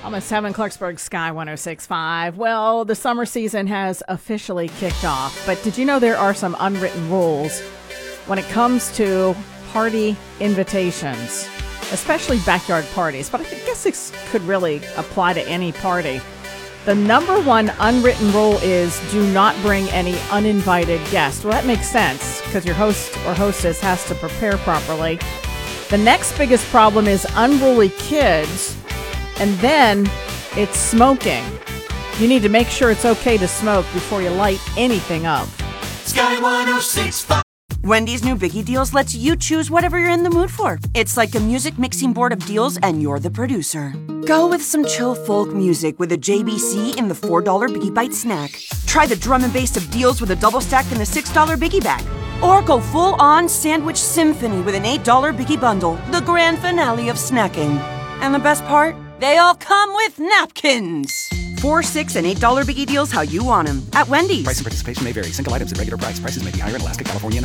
I'm at 7 Clarksburg Sky 106.5. Well, the summer season has officially kicked off, but did you know there are some unwritten rules when it comes to party invitations, especially backyard parties? But I guess this could really apply to any party. The number one unwritten rule is do not bring any uninvited guests. Well, that makes sense because your host or hostess has to prepare properly. The next biggest problem is unruly kids. And then it's smoking. You need to make sure it's okay to smoke before you light anything up. Sky 106.5. Wendy's new Biggie Deals lets you choose whatever you're in the mood for. It's like a music mixing board of deals, and you're the producer. Go with some chill folk music with a JBC in the $4 Biggie Bite snack. Try the drum and bass of deals with a double stack in the $6 Biggie Bag. Or go full-on sandwich symphony with an $8 Biggie Bundle, the grand finale of snacking. And the best part? They all come with napkins. $4, $6, and $8 Biggie Deals how you want them at Wendy's. Price and participation may vary. Single items at regular price. Prices may be higher in Alaska, California, and